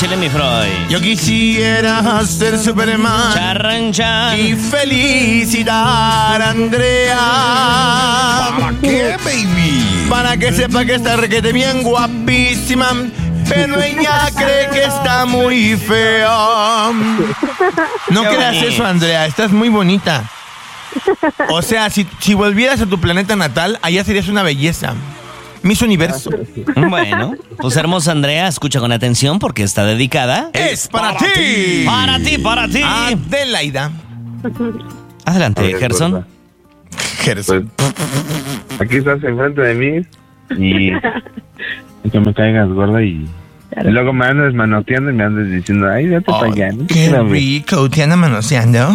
Échale, mi Freud. Yo quisiera ser Superman Charrancha. y felicitar a Andrea. ¿Para qué, baby? Para que sepa que está requete bien guapísima, pero ella cree que está muy fea. No Qué creas bonito. eso, Andrea, estás muy bonita. O sea, si volvieras a tu planeta natal, allá serías una belleza. Miss Universo. Bueno, pues hermosa Andrea, escucha con atención porque está dedicada. Es para ti. Para ti, para ti. Adelaida. Adelante, Gerson. Gerson. Pues, aquí estás enfrente de mí y que me caigas gorda y luego me andes manoteando y me andes diciendo, ay, vete para allá. ¿No? Qué rico, ¿te anda manoseando?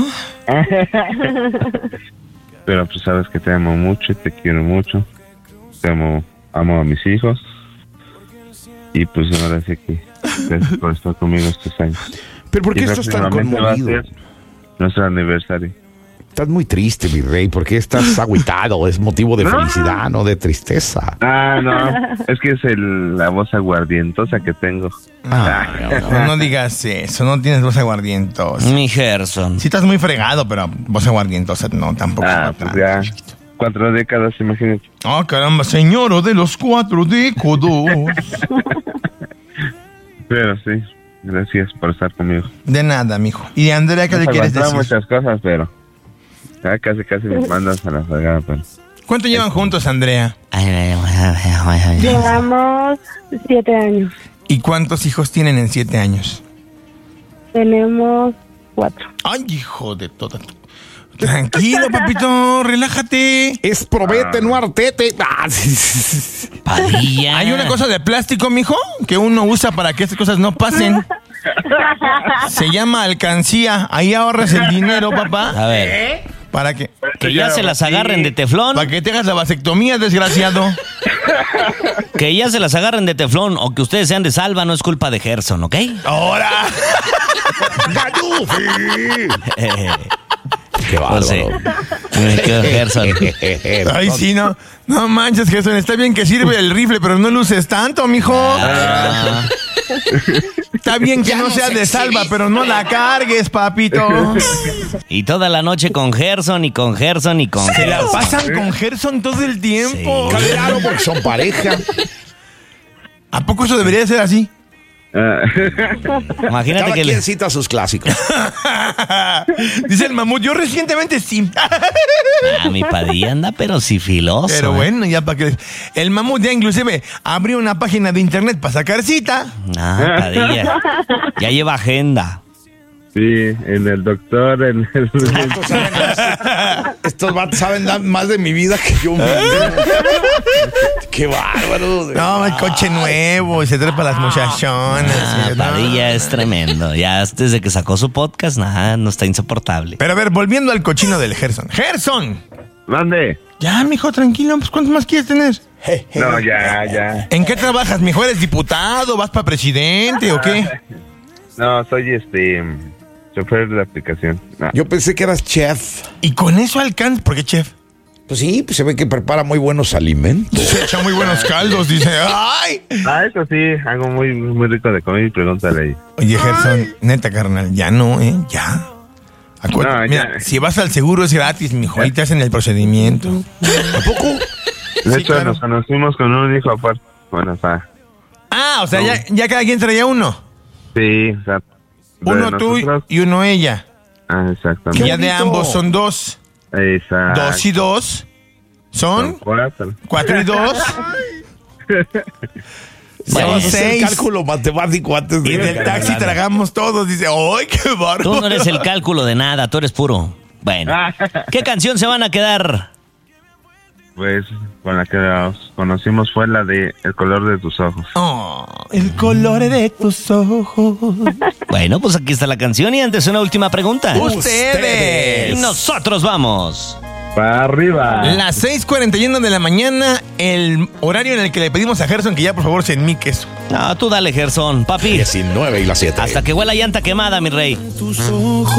Pero pues sabes que te amo mucho y te quiero mucho. Amo a mis hijos. Y pues ahora sí que gracias por estar conmigo estos años. ¿Pero por qué Y estás tan próximamente va a conmovido? ser nuestro aniversario. Estás muy triste, mi rey. ¿Por qué estás agüitado? ¿Es motivo de felicidad, no de tristeza? Ah, no, es que es la voz aguardientosa que tengo. No digas eso, no tienes voz aguardientosa. Mi Gerson. Sí estás muy fregado, pero voz aguardientosa no, tampoco. Pues ya 4 décadas, imagínate. Oh, caramba, señor de los 4 décadas. Pero sí, gracias por estar conmigo. De nada, mijo. ¿Y de Andrea qué le Nos quieres aguantamos decir? muchas cosas, pero ya casi me mandas a la fregada, pero... ¿Cuánto llevan juntos, Andrea? Llevamos 7 años. ¿Y cuántos hijos tienen en 7 años? Tenemos 4. Ay, hijo de toda. Tranquilo, papito, relájate. Es probete, no artete. Padilla. Hay una cosa de plástico, mijo, que uno usa para que estas cosas no pasen. Se llama alcancía. Ahí ahorras el dinero, papá. A ver, ¿Para qué? que ya se las agarren de teflón. Para que te hagas la vasectomía, desgraciado. Que ya se las agarren de teflón o que ustedes sean de salva no es culpa de Gerson, ¿ok? ¡Ahora! Qué Pues sí. bárbaro. Me quedo Gerson. Ay, sí, no. No manches, Gerson. Está bien que sirve el rifle, pero no luces tanto, mijo. Ah, Está bien que no sea de salva, pero no la cargues, papito. y toda la noche con Gerson y con Gerson y con Se la Gerson. pasan con Gerson todo el tiempo. Sí. Claro, porque son pareja. ¿A poco eso debería ser así? Imagínate Cada que quien cita sus clásicos. Dice el mamut, yo recientemente sí. mi Padilla anda pero sí filoso. Pero bueno, ya para que... El mamut ya inclusive abrió una página de internet para sacar cita. Ah, Padilla. Ya lleva agenda. Sí, en el doctor, en el... Estos vatos saben más de mi vida que yo mismo. Qué bárbaro. No, el coche nuevo y se trepa las muchachonas. Ah, ¿no? Padilla es tremendo. Ya desde que sacó su podcast, nada, no está insoportable. Pero a ver, volviendo al cochino del Gerson. ¡Gerson! Mande. Ya, mijo, tranquilo. Pues, ¿cuántos más quieres tener? No, ya. ¿En qué trabajas, mijo? ¿Eres diputado? ¿Vas para presidente o qué? No, soy chofer de la aplicación. No. Yo pensé que eras chef. Y con eso alcanza... ¿Por qué, chef? Pues sí, pues se ve que prepara muy buenos alimentos. Se echa muy buenos caldos, dice. ¡Ay! Eso sí, algo muy, muy rico de comer y pregúntale ahí. Oye, Gerson, neta, carnal, ya no, ¿eh? Ya. No, Mira, ya. si vas al seguro es gratis, mijo. Ahí te hacen el procedimiento. ¿A poco? De Sí, hecho, claro. nos conocimos con un hijo aparte. Bueno, o sea, Ah, o sea, ya cada quien traía uno. sí, o sea... de Uno tú nosotros- y uno ella. Ah, Y exactamente. ya de ambos son 2. Exacto. 2 y 2 son 4. 4 y 2. Ya Son vas a hacer 6. cálculo matemático antes de... Y del taxi tragamos todos. Dice, ¡ay, qué bárbaro! Tú no eres el cálculo de nada, tú eres puro. Bueno, ¿qué canción se van a quedar? Pues con la que nos conocimos fue la de El color de tus ojos. Oh, el color de tus ojos. Bueno, pues aquí está la canción y antes una última pregunta. Ustedes. Y nosotros vamos. Para arriba. Las 6:41 de la mañana, el horario en el que le pedimos a Gerson que ya por favor se enmique eso. No, tú dale, Gerson, papi. 19 y las 7. Hasta que huela llanta quemada, mi rey. Tus ojos.